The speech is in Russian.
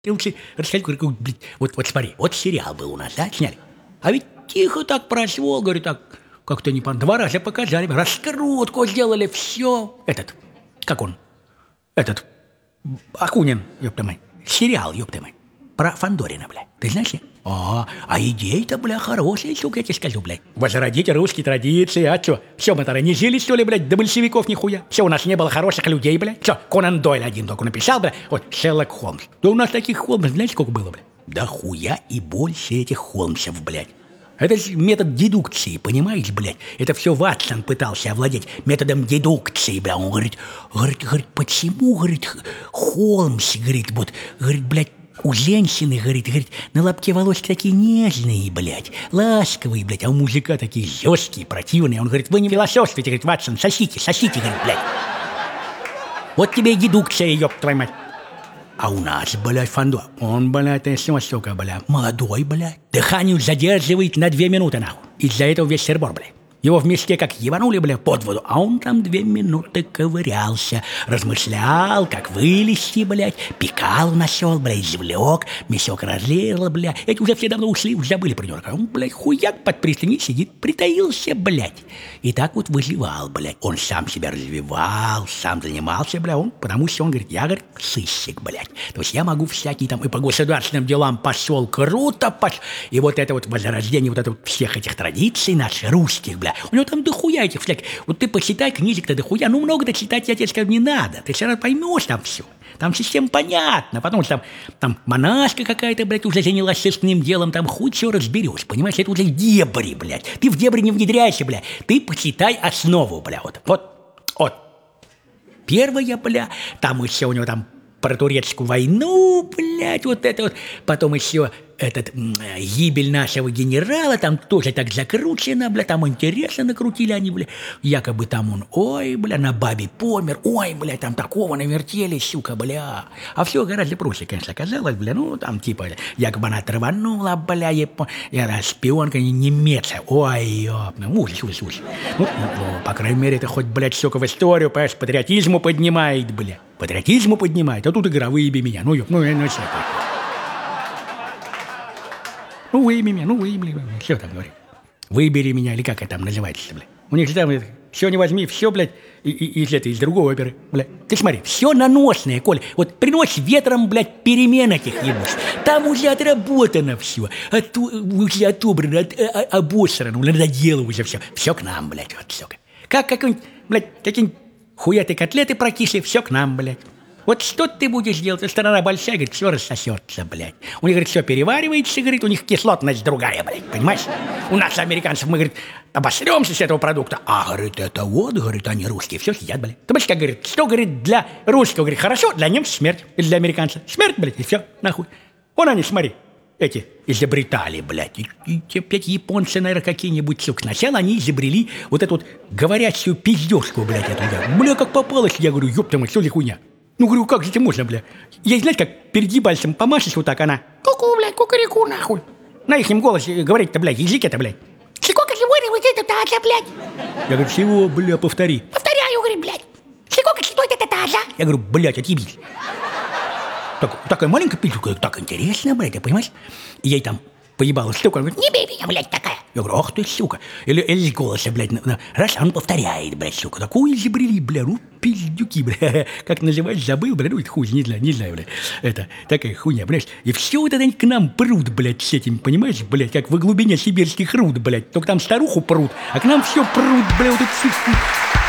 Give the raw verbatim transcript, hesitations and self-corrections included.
Ты лучше расскажи, говорю, блин, вот, вот смотри, вот сериал был у нас, да, сняли. А ведь тихо так прошло, говорю, так, как-то не по... Два раза показали, раскрутку сделали, все. Этот, как он, этот, Акунин, ёпта мать, сериал, ёпта мать, про Фандорина, блядь. Ты знаешь? А, а идея-то, бля, хорошая, сука, я тебе скажу, блядь. Возродить русские традиции, а чё? Все мы-то не жили, что ли, блядь, до большевиков нихуя? Все, у нас не было хороших людей, блядь. Все, Конан Дойль один только написал, блядь, вот Шерлок Холмс. Да у нас таких Холмсов, знаете, сколько было, блядь? Да хуя и больше этих Холмсов, блядь. Это же метод дедукции, понимаешь, блядь? Это все Ватсон пытался овладеть методом дедукции, бля. Он говорит, говорит, говорит, почему, говорит, Холмс, говорит, вот, говорит, блядь, у женщины, говорит, говорит, на лобке волос такие нежные, блядь, ласковые, блядь, а у мужика такие жесткие, противные. Он говорит, вы не философствуйте, говорит, Ватсон, сосите, сосите, говорит, блядь. Вот тебе и дедукция, ёб твою мать. А у нас, блядь, Фандор, он, блядь, если вот столько, блядь, молодой, блядь, дыхание задерживает на две минуты, нахуй. Из-за этого весь сербор, блядь. Его в мешке как ебанули, бля, под воду, а он там две минуты ковырялся, размышлял, как вылезти, блядь, пикал нашел, блядь, извлек, мешок разлил, бля. Эти уже все давно ушли, уже забыли про него. А он, блядь, хуяк под пристани сидит, притаился, блядь. И так вот выживал, блядь. Он сам себя развивал, сам занимался, бля, он, потому что он говорит, я, говорит, сыщик, блядь. То есть я могу всякие там и по государственным делам пошел круто, пошел. И вот это вот возрождение вот это вот всех этих традиций наших, русских, бля. У него там дохуя этих всяких. Вот ты почитай книжек-то дохуя. Ну, много-то читать, я тебе скажу, не надо. Ты все равно поймешь там все. Там система понятна. Потому что там, там монашка какая-то, блядь, уже занялась сыскным делом. Там хуй все разберешь. Понимаешь, это уже дебри, блядь. Ты в дебри не внедряйся, блядь. Ты почитай основу, бля. Вот, вот, вот. Первая, бля, там еще у него там про турецкую войну, блядь, вот это вот. Потом еще этот гибель нашего генерала, там тоже так закручено, бля, там интересно накрутили они, бля. Якобы там он, ой, бля, на бабе помер, ой, бля, там такого навертели, сука, бля. А все гораздо проще, конечно, оказалось, бля, ну, там типа, якобы она траванула, бля, япон... я шпионка немецкая, ой, ёп, ну, ужас, ужас, ужас. Ну, ну, по крайней мере, это хоть, блядь, сука, в историю, понимаешь, патриотизму поднимает, бля. Патриотизму поднимает, а тут игра «Выеби меня». Ну, ёп, ну, ну, все так. Ну, выеби меня, ну, выеби меня. Что там говорит? Выбери меня, или как это там называется, блядь. У них же там все не возьми, все, блядь, из этой, из другой оперы, блядь. Ты смотри, все наносное, Коля. Вот принось ветром, блядь, перемен этих ебуш. Там уже отработано все. От, уже отобрано, от, а, обосрано, надоело уже все. Все к нам, блядь, вот все. Как какой-нибудь, блядь, какие-нибудь хуятые котлеты прокисли, все к нам, блядь. Вот что ты будешь делать? Страна большая, говорит, все рассосется, блядь. У них, говорит, все переваривается, говорит, у них кислотность другая, блядь, понимаешь? У нас, американцев, мы, говорит, обосремся с этого продукта. А, говорит, это вот, говорит, они русские, все сидят, блядь. Ты понимаешь, как, говорит, что, говорит, для русского, говорит, хорошо, для немцев смерть, или для американцев смерть, блядь, и все, нахуй. Вон они, смотри, эти изобретали, блядь, и, и те, эти японцы, наверное, какие-нибудь, сука. Сначала они изобрели вот эту вот говорящую пиздежку, блядь, эту, да. Бля, как попалось, я говорю, ёпта мать, что за хуйня? Ну, говорю, как же это можно, бля? Я, знаете, как перед ебальцем помашешь вот так, она ку-ку, блядь, кукареку, нахуй. На ихнем голосе говорить-то, блядь, языке-то, блядь. Сколько сегодня вот это таза, блядь? Я говорю, всего, бля, повтори. Повторяю, говорит, блядь. Сколько стоит эта таза? Я говорю, блядь, отъебись. Так, такая маленькая пиздюка, так интересно, блядь, ты понимаешь? И ей там поебалась штука, он говорит, не бей меня, блядь, такая. Я говорю, ах ты, сука. Или, или с голоса, блядь, на, на, раз, он повторяет, блядь, сука. Такую изобрели, бля, ну, пиздюки, бля. Как называется, забыл, бля, ну, это хуй, не знаю, не знаю, бля. Это такая хуйня, блядь. И все вот это они к нам прут, блядь, с этим, понимаешь, блядь, как во глубине сибирских руд, блядь. Только там старуху прут, а к нам все прут, бля, вот это все.